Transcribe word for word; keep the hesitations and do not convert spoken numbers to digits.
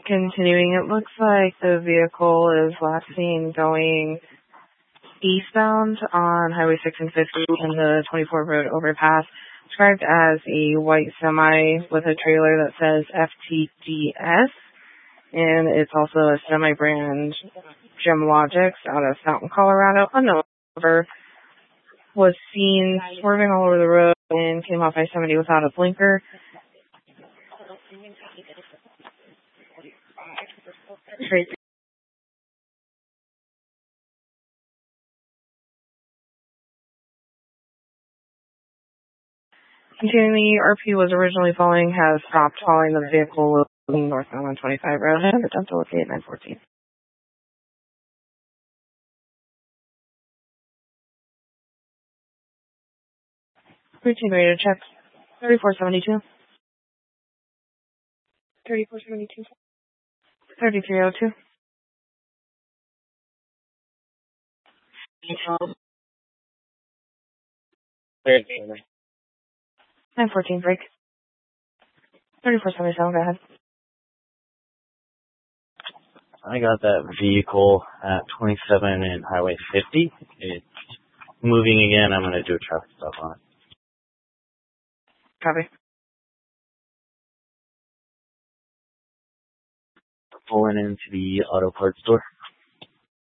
Continuing, it looks like the vehicle is last seen going eastbound on Highway six and fifty in the twenty-four road overpass, described as a white semi with a trailer that says F T D S, and it's also a semi-brand Gemlogics out of Fountain, Colorado. Unknown driver was seen swerving all over the road and came off I seventy without a blinker. Straight Continuing, the R P was originally following, has stopped following the vehicle northbound on twenty-five road and attempt to locate nine fourteen. Routine radio check. thirty-four seventy-two. thirty-four seventy-two. thirty-three oh two. nine fourteen break. thirty-four seventy-seven, go ahead. I got that vehicle at twenty-seven and Highway fifty. It's moving again. I'm going to do a traffic stop on it. Copy. Pulling into the auto parts store.